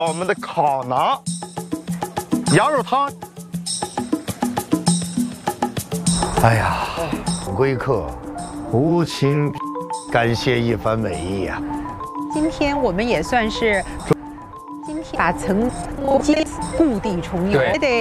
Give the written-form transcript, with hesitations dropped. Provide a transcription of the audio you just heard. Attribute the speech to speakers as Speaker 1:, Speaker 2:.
Speaker 1: 我们的烤馕、羊肉汤。哎呀，贵客无情，感谢一番美意呀。
Speaker 2: 今天我们也算是把曾经故地重游，也得。